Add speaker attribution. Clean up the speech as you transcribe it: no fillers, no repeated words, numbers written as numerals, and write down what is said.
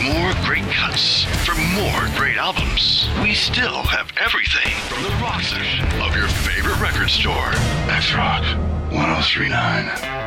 Speaker 1: more great cuts, for more great albums. We still have everything from the rock section of your favorite record store. X Rock 1039.